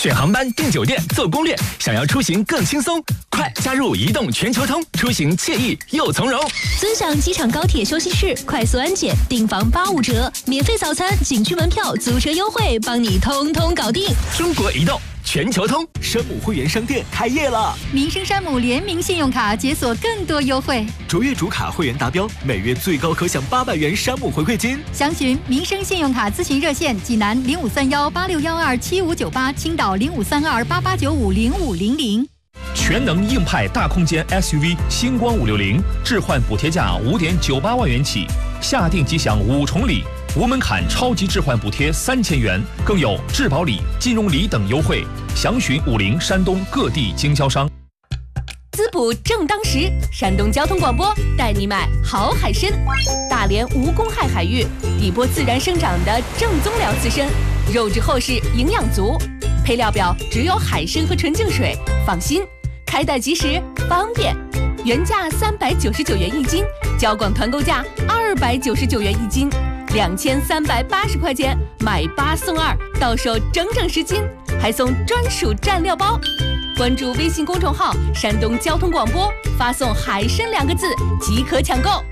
选航班、订酒店、做攻略，想要出行更轻松，快加入移动全球通，出行惬意又从容。 尊享机场高铁休息室，快速安检，订房85折，免费早餐、景区门票、租车优惠，帮你通通搞定。 中国移动全球通，山姆会员商店开业了。 民生山姆联名信用卡解锁更多优惠， 卓越主卡会员达标，每月最高可享800元山姆回馈金。 详询民生信用卡咨询热线：济南053186127598，青岛053288950500。 全能硬派大空间 SUV 星光560，置换补贴价5.98万元起，下定即享5重礼，无门槛超级置换补贴3000元，更有质保礼、金融礼等优惠。详询50山东各地经销商。 滋补正当时，山东交通广播带你买好海参。大连无公害海域，底波自然生长的正宗辽刺参，肉质厚实，营养足。配料表只有海参和纯净水，放心，开袋即时，方便。原价399元一斤，交广团购价299元一斤，2380块钱买8送2，到手整整10斤，还送专属蘸料包。关注微信公众号“山东交通广播”，发送“海参”2个字即可抢购。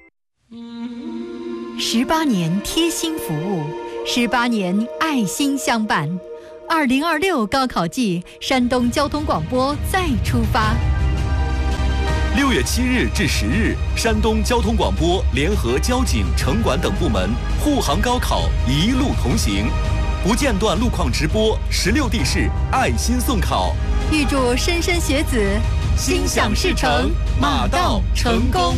18年贴心服务，18年爱心相伴。2026高考季，山东交通广播再出发。 6月7日至10日，山东交通广播联合交警、城管等部门护航高考，一路同行，不间断路况直播，16地市爱心送考。 预祝莘莘学子心想事成，马到成功。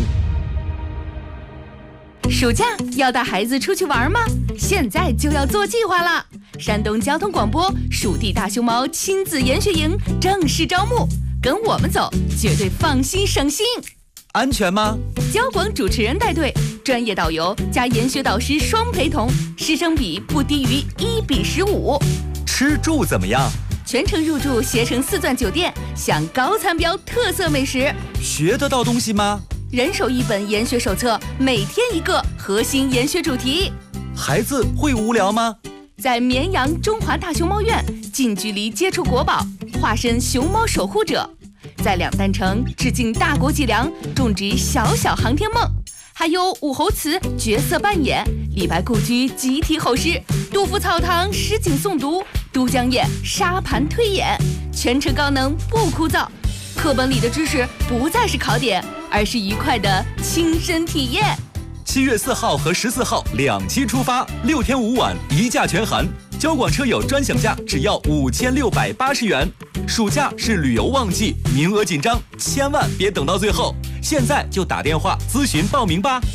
暑假要带孩子出去玩吗？现在就要做计划了。山东交通广播蜀地大熊猫亲子研学营正式招募，跟我们走，绝对放心省心。 安全吗？ 交广主持人带队，专业导游加研学导师双陪同，师生比不低于1:15。 吃住怎么样？ 全程入住携程4钻酒店，享高餐标特色美食。 学得到东西吗？ 人手1本研学手册，每天1个核心研学主题。 孩子会无聊吗？ 在绵阳中华大熊猫院近距离接触国宝，化身熊猫守护者。在两弹城致敬大国脊梁，种植小小航天梦。还有武侯祠角色扮演，李白故居集体吼诗，杜甫草堂诗景诵读，都江堰沙盘推演，全程高能不枯燥。课本里的知识不再是考点，而是愉快的亲身体验。 7月4号和14号2期出发，6天5晚1价全含，交广车友专享价只要5680元。暑假是旅游旺季，名额紧张，千万别等到最后，现在就打电话咨询报名吧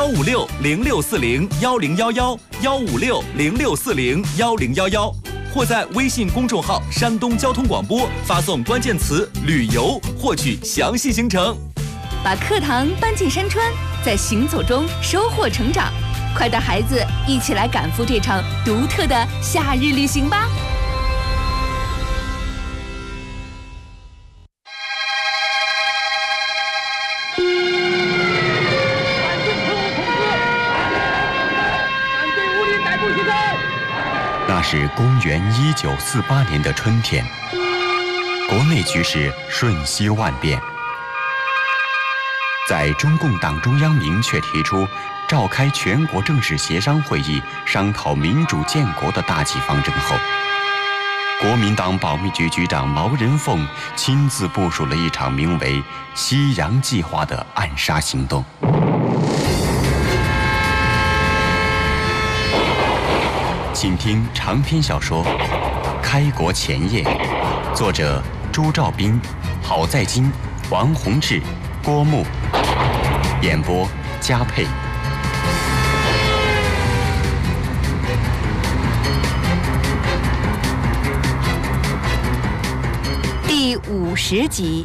，15606401011，15606401011，或在微信公众号山东交通广播发送关键词旅游获取详细行程。 把课堂搬进山川，在行走中收获成长，快带孩子一起来赶赴这场独特的夏日旅行吧。 那是公元1948年的春天，国内局势瞬息万变。在中共党中央明确提出召开全国正式协商会议商讨民主建国的大计方针后，国民党保密局局长毛人凤亲自部署了一场名为“西洋计划”的暗杀行动。请听长篇小说《开国前夜》，作者朱兆斌、郝在金、王洪志、郭牧，演播嘉佩。 第50集。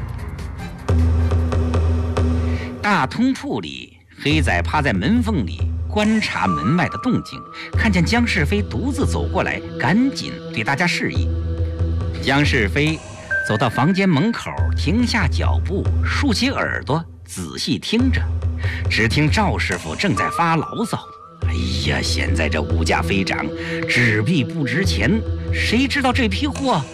大通铺里，黑仔趴在门缝里观察门外的动静，看见江世飞独自走过来，赶紧对大家示意。江世飞走到房间门口，停下脚步，竖起耳朵仔细听着。只听赵师傅正在发牢骚：“哎呀，现在这物价飞涨，纸币不值钱，谁知道这批货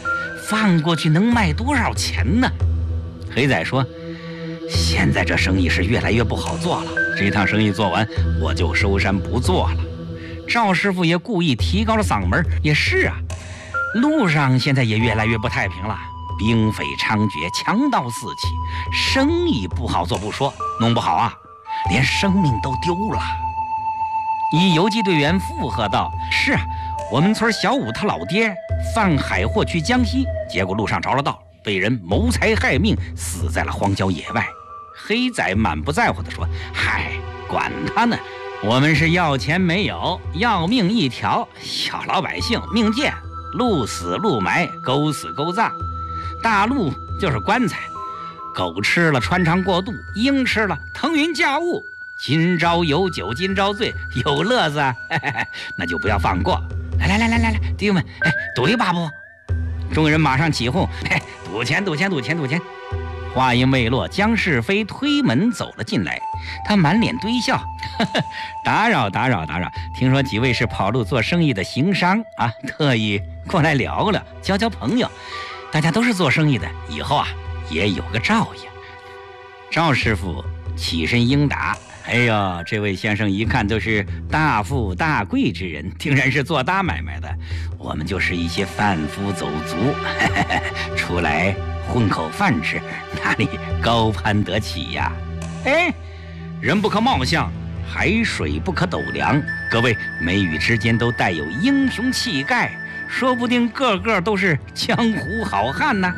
放过去能卖多少钱呢？黑仔说，现在这生意是越来越不好做了，这趟生意做完我就收山不做了。赵师傅也故意提高了嗓门，也是啊，路上现在也越来越不太平了，兵匪猖獗，强盗四起，生意不好做不说，弄不好啊连生命都丢了。一游击队员附和道，是啊，我们村小武他老爹贩海货去江西，结果路上着了道，被人谋财害命，死在了荒郊野外。黑仔满不在乎地说，嗨，管他呢，我们是要钱没有，要命一条，小老百姓命贱，鹿死鹿埋，狗死狗葬，大鹿就是棺材，狗吃了穿肠过肚，鹰吃了腾云驾雾，今朝有酒今朝醉，有乐子啊，那就不要放过。来，弟兄们，赌一把不？众人马上起哄，赌钱。话音未落，姜世飞推门走了进来，他满脸堆笑，打扰，听说几位是跑路做生意的行商啊，特意过来聊聊，交交朋友，大家都是做生意的，以后啊也有个照应。赵师傅起身应答，哎呦，这位先生一看都是大富大贵之人，定然是做大买卖的，我们就是一些贩夫走卒，出来混口饭吃，哪里高攀得起呀？人不可貌相，海水不可斗量，各位眉宇之间都带有英雄气概，说不定个个都是江湖好汉呢。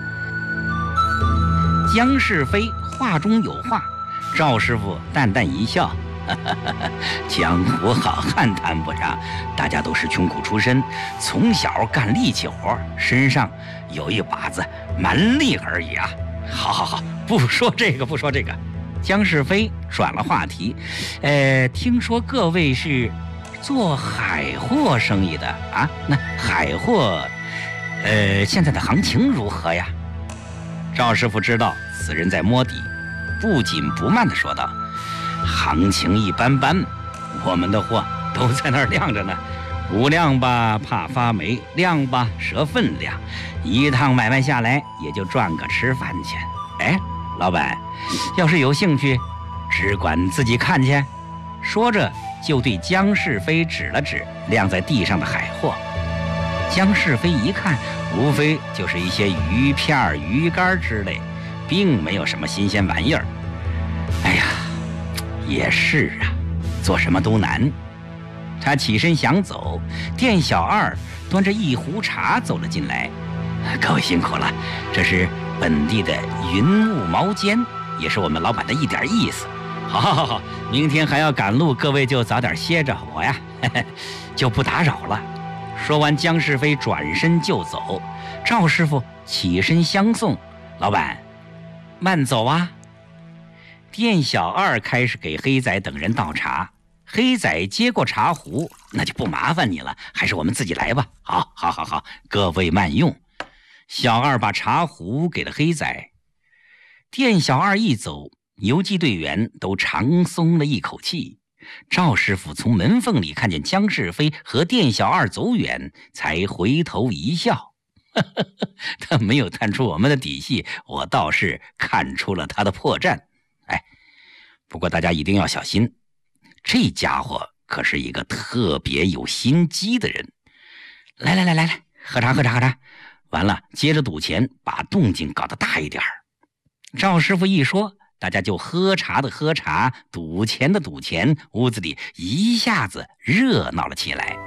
姜世飞话中有话，赵师傅淡淡一笑，江湖好汉谈不上，大家都是穷苦出身，从小干力气活，身上有一把子蛮力而已啊。好，不说这个。姜世飞转了话题，听说各位是做海货生意的啊？那海货，现在的行情如何呀？赵师傅知道此人在摸底，不紧不慢地说道，行情一般般，我们的货都在那儿晾着呢，不晾吧怕发霉，晾吧折分量，一趟买卖下来也就赚个吃饭钱。老板要是有兴趣，只管自己看去。说着就对姜世飞指了指晾在地上的海货。姜世飞一看，无非就是一些鱼片鱼干之类，并没有什么新鲜玩意儿。哎呀，也是啊，做什么都难。他起身想走，店小二端着一壶茶走了进来。各位辛苦了，这是本地的云雾毛尖，也是我们老板的一点意思。好，明天还要赶路，各位就早点歇着，我呀就不打扰了。说完，姜世飞转身就走，赵师傅起身相送，老板慢走啊。店小二开始给黑仔等人倒茶，黑仔接过茶壶，那就不麻烦你了，还是我们自己来吧。好，各位慢用。小二把茶壶给了黑仔。店小二一走，游击队员都长松了一口气。赵师傅从门缝里看见姜世飞和店小二走远，才回头一笑。他没有探出我们的底细，我倒是看出了他的破绽。不过大家一定要小心，这家伙可是一个特别有心机的人。来，喝茶。完了，接着赌钱，把动静搞得大一点。赵师傅一说，大家就喝茶的喝茶，赌钱的赌钱，屋子里一下子热闹了起来。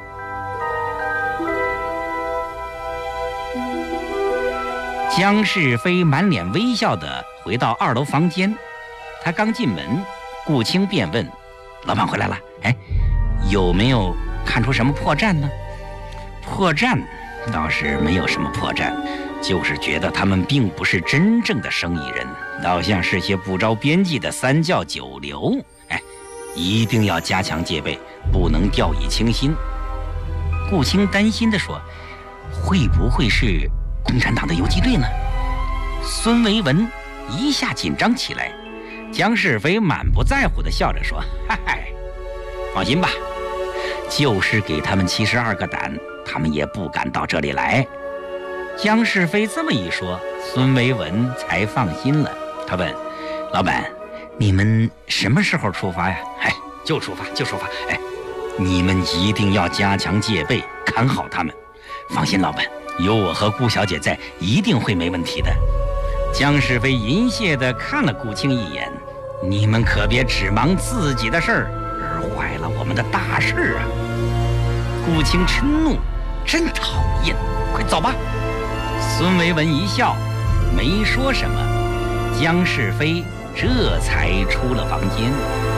姜世飞满脸微笑地回到2楼房间，他刚进门，顾青便问：“老板回来了？有没有看出什么破绽呢？”破绽倒是没有什么破绽，就是觉得他们并不是真正的生意人，倒像是些不着边际的三教九流。一定要加强戒备，不能掉以轻心。顾青担心地说：“会不会是共产党的游击队呢？”孙维文一下紧张起来。姜世飞满不在乎地笑着说：“放心吧，就是给他们72个胆，他们也不敢到这里来。” 江世飞这么一说，孙维文才放心了。他问老板，你们什么时候出发呀？就出发。你们一定要加强戒备，看好他们。放心，老板，有我和顾小姐在，一定会没问题的。江世飞淫亵地看了顾青一眼，你们可别只忙自己的事儿，而坏了我们的大事啊！顾青嗔怒，真讨厌，快走吧。孙维文一笑，没说什么。江世飞这才出了房间。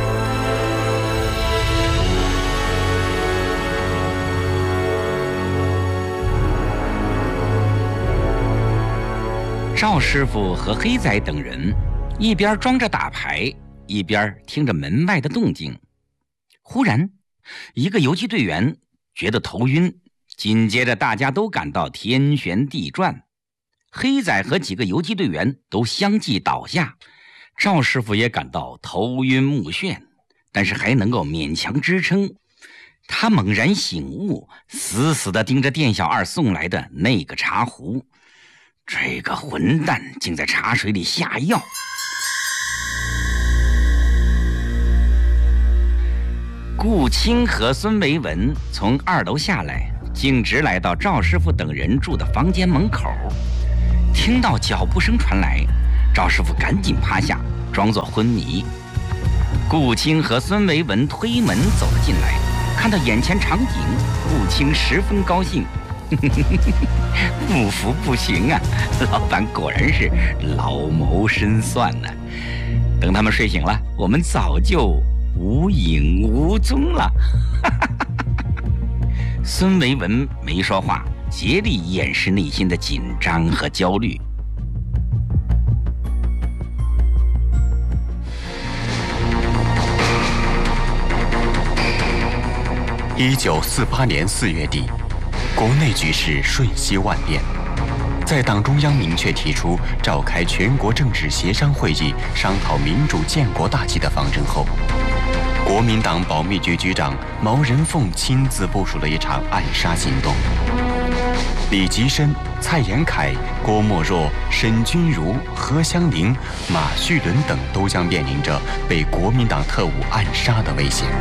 赵师傅和黑仔等人一边装着打牌，一边听着门外的动静。忽然，一个游击队员觉得头晕，紧接着大家都感到天旋地转。黑仔和几个游击队员都相继倒下，赵师傅也感到头晕目眩，但是还能够勉强支撑。他猛然醒悟，死死地盯着店小二送来的那个茶壶。这个混蛋竟在茶水里下药！顾青和孙维文从2楼下来，径直来到赵师傅等人住的房间门口。听到脚步声传来，赵师傅赶紧趴下，装作昏迷。顾青和孙维文推门走了进来，看到眼前场景，顾青十分高兴。不服不行啊，老板果然是老谋深算呢。等他们睡醒了，我们早就无影无踪了。孙维文没说话，竭力掩饰内心的紧张和焦虑。 1948年4月底，国内局势瞬息万变。在党中央明确提出召开全国政治协商会议，商讨民主建国大计的方针后，国民党保密局局长毛人凤亲自部署了一场暗杀行动。李吉深、蔡延闿、郭沫若、沈钧儒、何香凝、马叙伦等都将面临着被国民党特务暗杀的危险。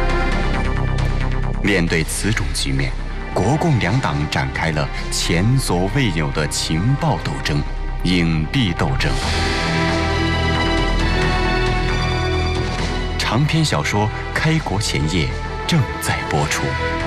面对此种局面，国共两党展开了前所未有的情报斗争、隐蔽斗争。长篇小说《开国前夜》正在播出。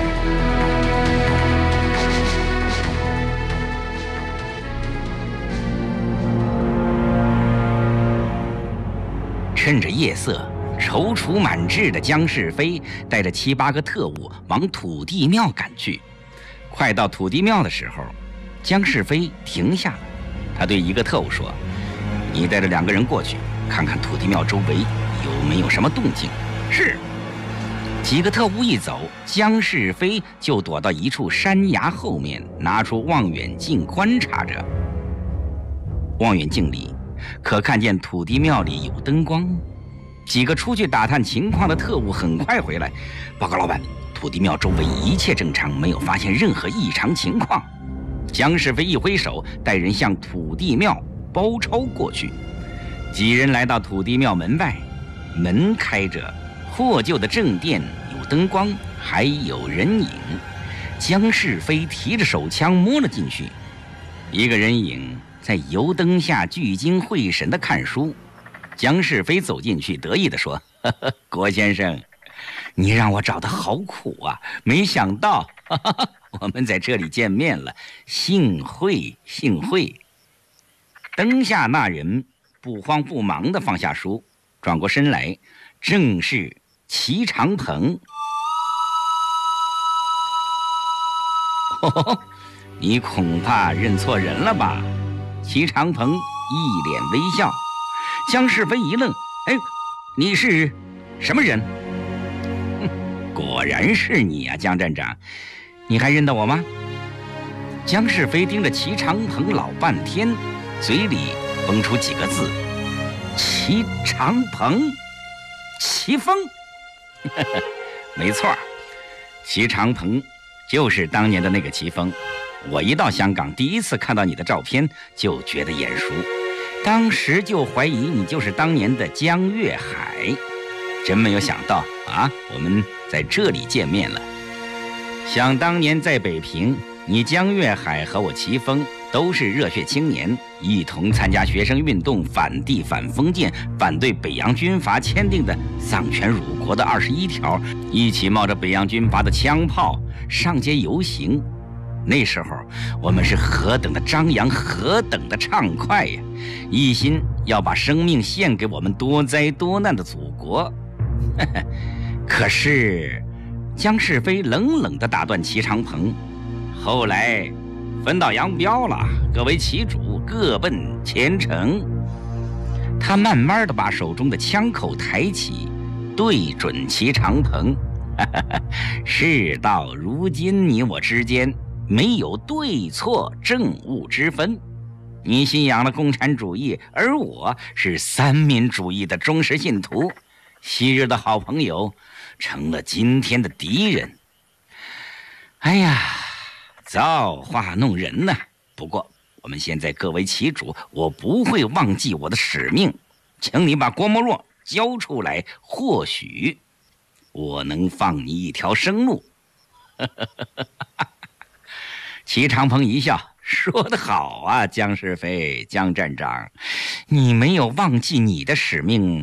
趁着夜色，踌躇满志的江世飞带着7、8个特务往土地庙赶去。快到土地庙的时候，江世飞停下了，他对一个特务说：“你带着2个人过去，看看土地庙周围有没有什么动静。”是。几个特务一走，江世飞就躲到一处山崖后面，拿出望远镜观察着。望远镜里可看见土地庙里有灯光。几个出去打探情况的特务很快回来，报告老板，土地庙周围一切正常，没有发现任何异常情况。江世飞一挥手，带人向土地庙包抄过去。几人来到土地庙门外，门开着，破旧的正殿有灯光，还有人影。江世飞提着手枪摸了进去，一个人影在油灯下聚精会神地看书。江世飞走进去，得意地说：“呵呵，郭先生，你让我找得好苦啊！没想到我们在这里见面了，幸会幸会。”灯下那人不慌不忙地放下书，转过身来，正是齐长鹏。你恐怕认错人了吧？齐长鹏一脸微笑。江世飞一愣：“哎，你是什么人？”“果然是你啊，江站长，你还认得我吗？”江世飞盯着齐长鹏老半天，嘴里蹦出几个字：“齐长鹏，齐峰。”没错，齐长鹏就是当年的那个齐峰。 我一到香港，第一次看到你的照片就觉得眼熟，当时就怀疑你就是当年的江月海。真没有想到啊，我们在这里见面了。想当年在北平，你江月海和我齐峰都是热血青年，一同参加学生运动，反帝反封建，反对北洋军阀签订的丧权辱国的21条，一起冒着北洋军阀的枪炮上街游行。那时候我们是何等的张扬，何等的畅快呀！一心要把生命献给我们多灾多难的祖国。可是江世飞冷冷地打断齐长鹏，后来分道扬镳了，各为其主，各奔前程。他慢慢地把手中的枪口抬起，对准齐长鹏。事到如今，你我之间没有对错正误之分，你信仰了共产主义，而我是三民主义的忠实信徒。昔日的好朋友成了今天的敌人。哎呀，造化弄人呐！不过我们现在各为其主，我不会忘记我的使命。请你把郭沫若交出来，或许我能放你一条生路。齐长鹏一笑，说得好啊，江世飞，江站长，你没有忘记你的使命，